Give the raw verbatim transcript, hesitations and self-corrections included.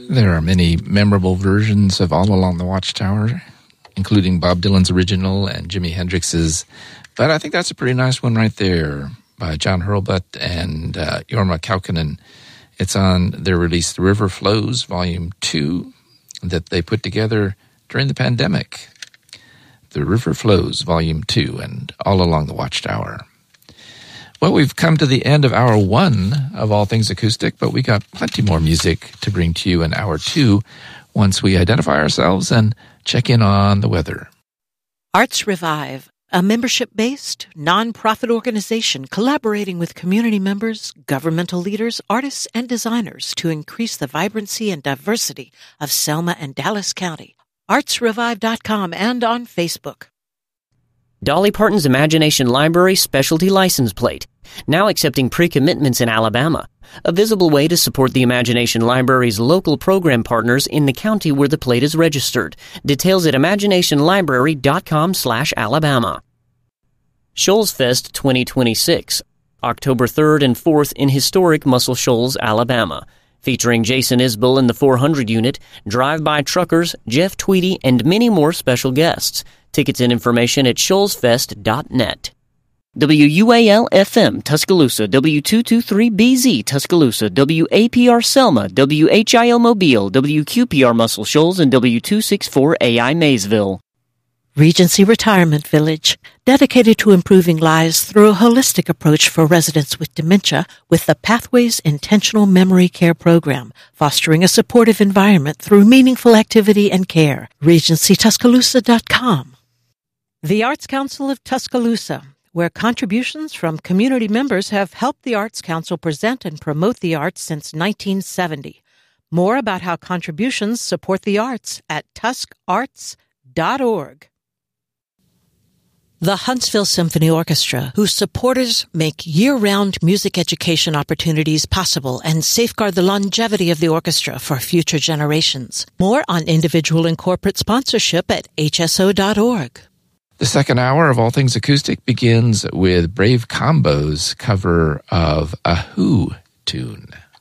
There are many memorable versions of All Along the Watchtower, including Bob Dylan's original and Jimi Hendrix's. But I think that's a pretty nice one right there by John Hurlbut and uh, Jorma Kaukonen. It's on their release, The River Flows, Volume two, that they put together during the pandemic. The River Flows, Volume two, and All Along the Watchtower. Well, we've come to the end of hour one of All Things Acoustic, but we got plenty more music to bring to you in hour two once we identify ourselves and check in on the weather. Arts Revive, a membership-based, non-profit organization collaborating with community members, governmental leaders, artists, and designers to increase the vibrancy and diversity of Selma and Dallas County. arts revive dot com and on Facebook. Dolly Parton's Imagination Library Specialty License Plate, now accepting pre-commitments in Alabama, a visible way to support the Imagination Library's local program partners in the county where the plate is registered. Details at imagination library dot com slash Alabama. Shoals Fest twenty twenty-six, October third and fourth in historic Muscle Shoals, Alabama. Featuring Jason Isbell and the four hundred unit, drive-by truckers, Jeff Tweedy, and many more special guests. Tickets and information at shoals fest dot net. W U A L F M Tuscaloosa, W two twenty-three B Z Tuscaloosa, W A P R Selma, W H I L Mobile, W Q P R Muscle Shoals, and W two sixty-four A I Maysville. Regency Retirement Village, dedicated to improving lives through a holistic approach for residents with dementia with the Pathways Intentional Memory Care Program, fostering a supportive environment through meaningful activity and care. regency tuscaloosa dot com. The Arts Council of Tuscaloosa, where contributions from community members have helped the Arts Council present and promote the arts since nineteen seventy. More about how contributions support the arts at tusk arts dot org. The Huntsville Symphony Orchestra, whose supporters make year-round music education opportunities possible and safeguard the longevity of the orchestra for future generations. More on individual and corporate sponsorship at H S O dot org. The second hour of All Things Acoustic begins with Brave Combo's cover of a Who tune.